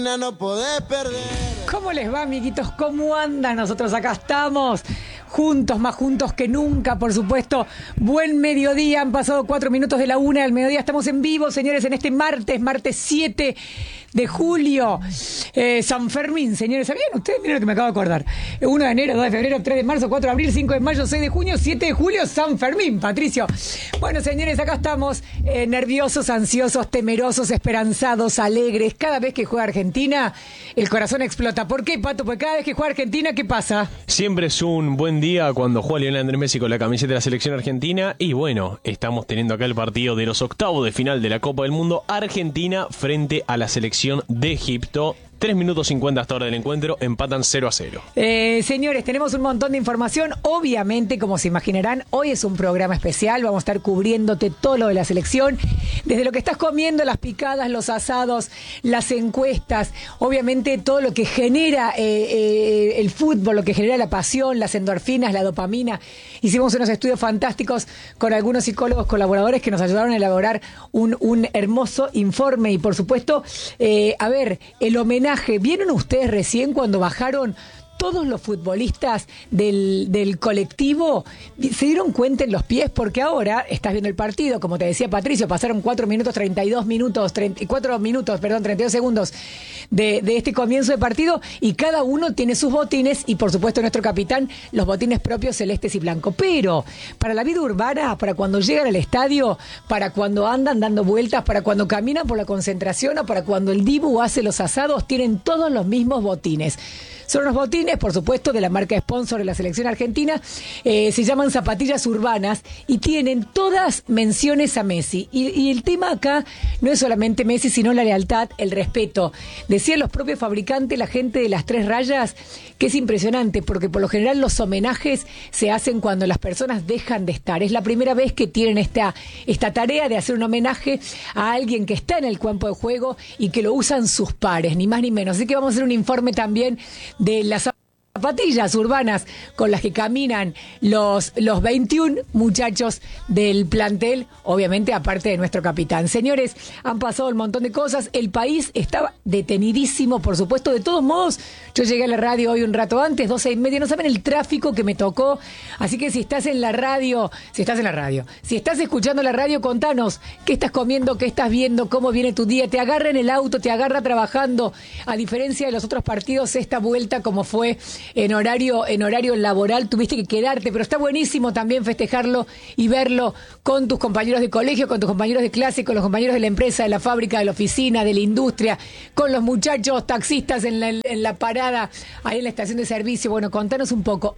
No podés perder. ¿Cómo les va, amiguitos? ¿Cómo andan? Nosotros acá estamos, juntos, más juntos que nunca, por supuesto. Buen mediodía, han pasado 4 minutos de la 1 del mediodía. Estamos en vivo, señores, en este martes 7 de julio. San Fermín, señores, ¿sabían ustedes? Miren lo que me acabo de acordar. 1 de enero, 2 de febrero, 3 de marzo, 4 de abril, 5 de mayo, 6 de junio, 7 de julio, San Fermín, Patricio. Bueno, señores, acá estamos nerviosos, ansiosos, temerosos, esperanzados, alegres. Cada vez que juega Argentina, el corazón explota. ¿Por qué, Pato? Porque cada vez que juega Argentina, ¿qué pasa? Siempre es un buen día cuando juega Lionel Andrés Messi con la camiseta de la selección argentina. Y bueno, estamos teniendo acá el partido de los octavos de final de la Copa del Mundo. Argentina frente a la selección de Egipto. 3 minutos 50 hasta ahora del encuentro, empatan 0-0. Señores, tenemos un montón de información. Obviamente, como se imaginarán, hoy es un programa especial. Vamos a estar cubriéndote todo lo de la selección. Desde lo que estás comiendo, las picadas, los asados, las encuestas. Obviamente, todo lo que genera el fútbol, lo que genera la pasión, las endorfinas, la dopamina. Hicimos unos estudios fantásticos con algunos psicólogos colaboradores que nos ayudaron a elaborar un hermoso informe. Y, por supuesto, el homenaje. ¿Vieron ustedes recién cuando bajaron todos los futbolistas del colectivo? ¿Se dieron cuenta en los pies? Porque ahora estás viendo el partido, como te decía Patricio, pasaron 4 minutos 32 segundos de este comienzo de partido y cada uno tiene sus botines y por supuesto nuestro capitán los botines propios celestes y blancos. Pero para la vida urbana, para cuando llegan al estadio, para cuando andan dando vueltas, para cuando caminan por la concentración o para cuando el Dibu hace los asados, tienen todos los mismos botines. Son unos botines, por supuesto, de la marca sponsor de la selección argentina. Se llaman zapatillas urbanas y tienen todas menciones a Messi. Y el tema acá no es solamente Messi, sino la lealtad, el respeto. Decían los propios fabricantes, la gente de las 3 rayas, que es impresionante, porque por lo general los homenajes se hacen cuando las personas dejan de estar. Es la primera vez que tienen esta tarea de hacer un homenaje a alguien que está en el campo de juego y que lo usan sus pares, ni más ni menos. Así que vamos a hacer un informe también de las zapatillas urbanas con las que caminan los 21 muchachos del plantel, obviamente aparte de nuestro capitán. Señores, han pasado un montón de cosas, el país estaba detenidísimo, por supuesto. De todos modos, yo llegué a la radio hoy un rato antes, 12:30, no saben el tráfico que me tocó, así que si estás escuchando la radio, contanos qué estás comiendo, qué estás viendo, cómo viene tu día, te agarra en el auto, te agarra trabajando, a diferencia de los otros partidos, esta vuelta como fue en horario laboral, tuviste que quedarte, pero está buenísimo también festejarlo y verlo con tus compañeros de colegio, con tus compañeros de clase, con los compañeros de la empresa, de la fábrica, de la oficina, de la industria, con los muchachos taxistas en la parada, ahí en la estación de servicio. Bueno, contanos un poco.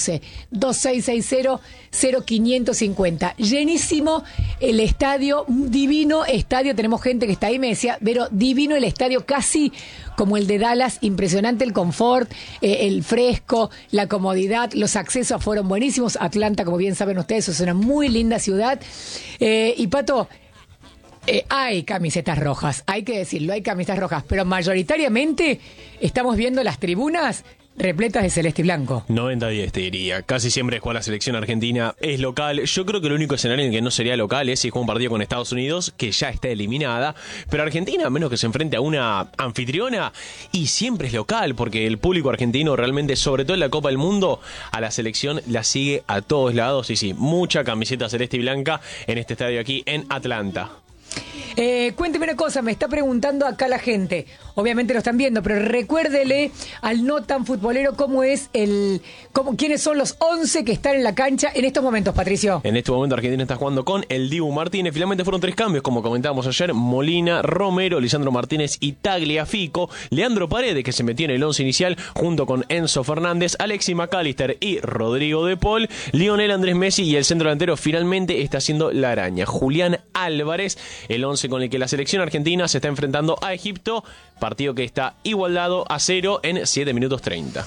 11-2660-0550. Llenísimo el estadio, divino estadio, tenemos gente que está ahí, me decía, pero divino el estadio, casi como el de Dallas, impresionante el confort, el fresco, la comodidad, los accesos fueron buenísimos. Atlanta, como bien saben ustedes, es una muy linda ciudad. Y Pato, hay camisetas rojas, hay que decirlo, hay camisetas rojas, pero mayoritariamente estamos viendo las tribunas repletas de celeste y blanco. 90-10 te diría. Casi siempre juega la selección argentina. Es local. Yo creo que el único escenario en que no sería local es si juega un partido con Estados Unidos, que ya está eliminada. Pero Argentina, a menos que se enfrente a una anfitriona, y siempre es local, porque el público argentino realmente, sobre todo en la Copa del Mundo, a la selección la sigue a todos lados. Y sí, mucha camiseta celeste y blanca en este estadio aquí en Atlanta. Cuénteme una cosa, me está preguntando acá la gente, obviamente lo están viendo, pero recuérdele al no tan futbolero quiénes son los 11 que están en la cancha en estos momentos, Patricio. En este momento Argentina está jugando con el Dibu Martínez. Finalmente fueron 3 cambios, como comentábamos ayer: Molina, Romero, Lisandro Martínez y Tagliafico. Leandro Paredes, que se metió en el 11 inicial junto con Enzo Fernández, Alexis McAllister y Rodrigo de Paul. Lionel Andrés Messi, y el centro delantero finalmente está haciendo la araña, Julián Álvarez. El 11 con el que la selección argentina se está enfrentando a Egipto, partido que está igualado a 0 en 7 minutos 30.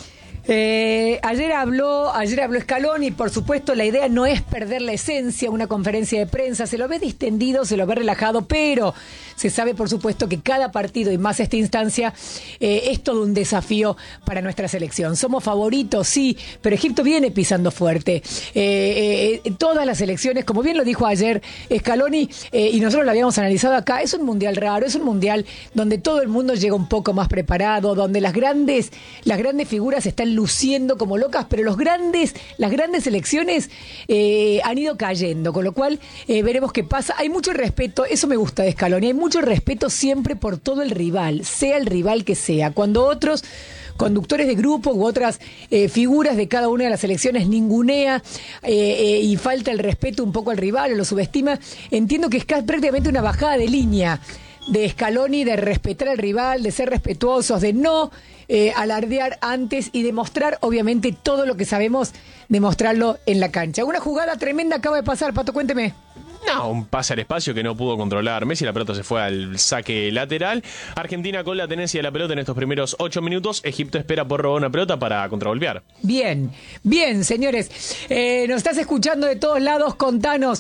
Ayer habló Scaloni, por supuesto la idea no es perder la esencia, una conferencia de prensa, se lo ve distendido, se lo ve relajado, pero se sabe por supuesto que cada partido y más esta instancia es todo un desafío para nuestra selección. Somos favoritos, sí, pero Egipto viene pisando fuerte. Todas las selecciones, como bien lo dijo ayer Scaloni, y nosotros lo habíamos analizado acá, es un mundial raro, es un mundial donde todo el mundo llega un poco más preparado, donde las grandes figuras están luciendo como locas, pero las grandes selecciones han ido cayendo, con lo cual veremos qué pasa. Hay mucho respeto, eso me gusta de Scaloni, hay mucho respeto siempre por todo el rival, sea el rival que sea. Cuando otros conductores de grupo u otras figuras de cada una de las selecciones ningunea y falta el respeto un poco al rival o lo subestima, entiendo que es prácticamente una bajada de línea de Scaloni, de respetar al rival, de ser respetuosos, de no alardear antes y demostrar, obviamente, todo lo que sabemos, demostrarlo en la cancha. Una jugada tremenda acaba de pasar, Pato, cuénteme. No, un pase al espacio que no pudo controlar Messi, la pelota se fue al saque lateral. Argentina con la tenencia de la pelota en estos primeros 8 minutos. Egipto espera por robar una pelota para contragolpear. Bien, señores. Nos estás escuchando de todos lados, contanos.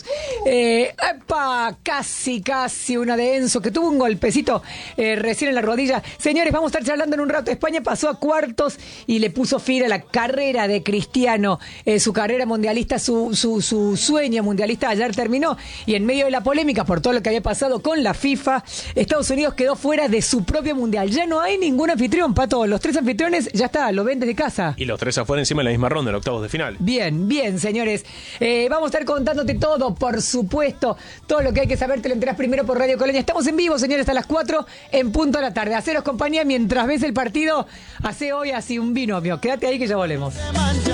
Casi una de Enzo, que tuvo un golpecito recién en la rodilla. Señores, vamos a estar charlando en un rato. España pasó a cuartos y le puso fin a la carrera de Cristiano. Su carrera mundialista, su sueño mundialista ayer terminó. Y en medio de la polémica por todo lo que había pasado con la FIFA, Estados Unidos quedó fuera de su propio mundial. Ya no hay ningún anfitrión, Pato. Los 3 anfitriones ya está, lo ven desde casa. Y los 3 afuera encima en la misma ronda, en octavos de final. Bien, señores. Vamos a estar contándote todo, por supuesto. Todo lo que hay que saber te lo enterás primero por Radio Colonia. Estamos en vivo, señores, a las 4 en punto de la tarde. Haceros compañía mientras ves el partido. Hace hoy así un binomio. Quédate ahí que ya volvemos.